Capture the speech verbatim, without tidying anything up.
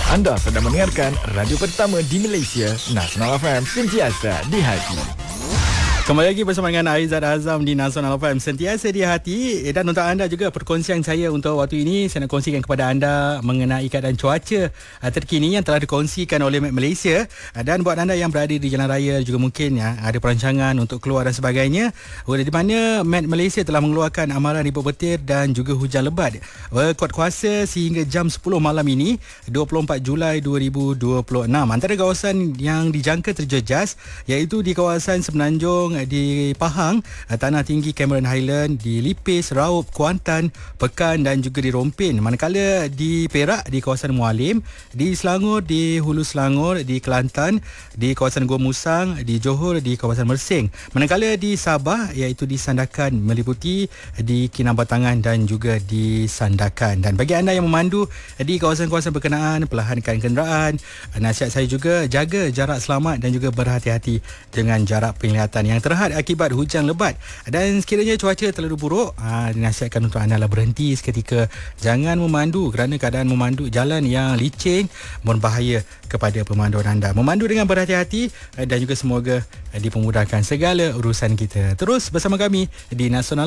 Anda sedang mendengarkan radio pertama di Malaysia, Nasional F M, sentiasa di hati. Kembali lagi bersama dengan Aizat Azam di Nasional F M, sentiasa di hati. Dan untuk anda juga, perkongsian saya untuk waktu ini, saya nak kongsikan kepada anda mengenai keadaan cuaca terkini yang telah dikongsikan oleh Met Malaysia. Dan buat anda yang berada di jalan raya juga mungkin ya ada perancangan untuk keluar dan sebagainya, di mana Met Malaysia telah mengeluarkan amaran ribut petir dan juga hujan lebat berkuat kuasa sehingga jam sepuluh malam ini, dua puluh empat Julai dua ribu dua puluh enam. Antara kawasan yang dijangka terjejas iaitu di kawasan Semenanjung, di Pahang, Tanah Tinggi, Cameron Highland, di Lipis, Raup, Kuantan, Pekan dan juga di Rompin. Manakala di Perak, di kawasan Mualim, di Selangor, di Hulu Selangor, di Kelantan, di kawasan Gua Musang, di Johor, di kawasan Mersing. Manakala di Sabah, iaitu di Sandakan, meliputi di Kinabatangan dan juga di Sandakan. Dan bagi anda yang memandu di kawasan-kawasan berkenaan, perlahankan kenderaan, nasihat saya juga jaga jarak selamat dan juga berhati-hati dengan jarak penglihatan yang terhad akibat hujan lebat. Dan sekiranya cuaca terlalu buruk, aa, dinasihatkan untuk anda lah berhenti seketika. Jangan memandu kerana keadaan memandu jalan yang licin berbahaya kepada pemanduan anda. Memandu dengan berhati-hati dan juga semoga dipermudahkan segala urusan kita. Terus bersama kami di Nasional